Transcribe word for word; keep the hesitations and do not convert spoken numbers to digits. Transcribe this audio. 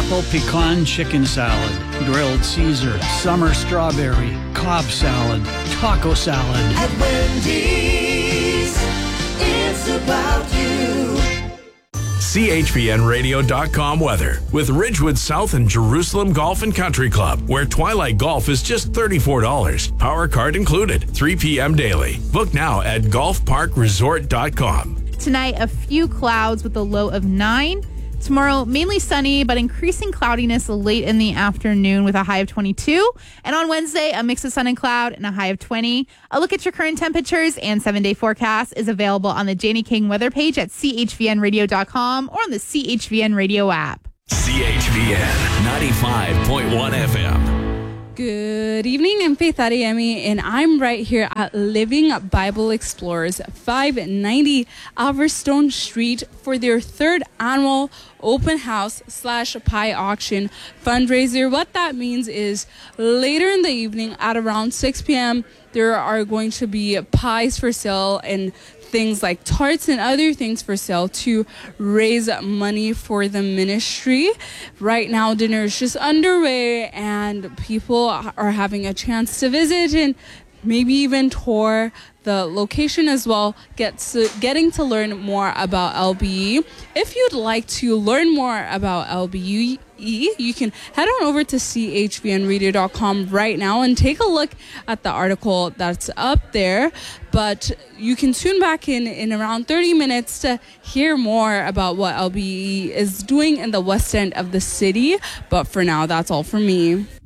apple pecan chicken salad, grilled Caesar, summer strawberry, Cobb salad, taco salad. At Wendy's, it's about you. C H V N radio dot com weather with Ridgewood South and Jerusalem Golf and Country Club, where Twilight Golf is just thirty-four dollars. Power card included, three p.m. daily. Book now at golf park resort dot com. Tonight, a few clouds with a low of nine. Tomorrow, mainly sunny, but increasing cloudiness late in the afternoon with a high of twenty-two. And on Wednesday, a mix of sun and cloud and a high of twenty. A look at your current temperatures and seven-day forecast is available on the Janie King weather page at C H V N radio dot com or on the C H V N radio app. C H V N ninety-five point one F M. Good evening, I'm Faith Adeyemi, and I'm right here at Living Bible Explorers, five ninety Alverstone Street, for their third annual open house slash pie auction fundraiser. What that means is later in the evening at around six p.m., there are going to be pies for sale and things like tarts and other things for sale to raise money for the ministry. Right now, dinner is just underway and people are having a chance to visit and maybe even tour the location as well, get to, getting to learn more about L B E. If you'd like to learn more about L B E, you can head on over to C H V N radio dot com right now and take a look at the article that's up there. But you can tune back in in around thirty minutes to hear more about what L B E is doing in the west end of the city. But for now, that's all from me.